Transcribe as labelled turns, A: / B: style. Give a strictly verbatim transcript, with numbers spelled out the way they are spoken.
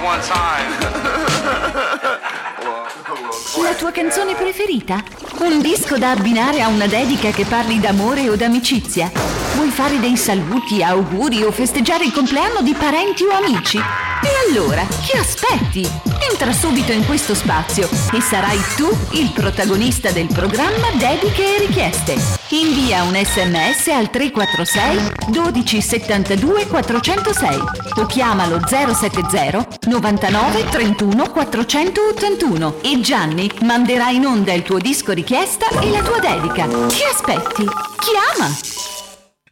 A: one time.
B: La tua canzone preferita? Un disco da abbinare a una dedica che parli d'amore o d'amicizia? Vuoi fare dei saluti, auguri o festeggiare il compleanno di parenti o amici? E allora, che aspetti? Entra subito in questo spazio e sarai tu il protagonista del programma Dediche e Richieste. Invia un sms al tre quattro sei dodici settantadue quattrocentosei o chiamalo zero sette zero novantanove trentuno quattrocentottantuno e Gianni manderà in onda il tuo disco richiesta e la tua dedica. Che aspetti? Chiama!